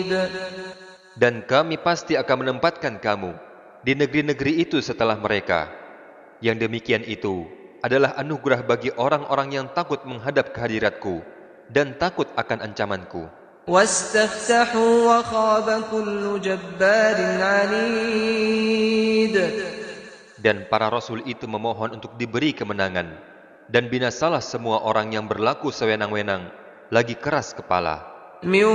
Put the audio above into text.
Dan kami pasti akan menempatkan kamu di negeri-negeri itu setelah mereka. Yang demikian itu adalah anugerah bagi orang-orang yang takut menghadap kehadiratku dan takut akan ancamanku. واستفتحوا وخاب كل جبار عنيد. Dan para rasul itu memohon untuk diberi kemenangan, dan binasalah semua orang yang berlaku sewenang-wenang, lagi keras kepala.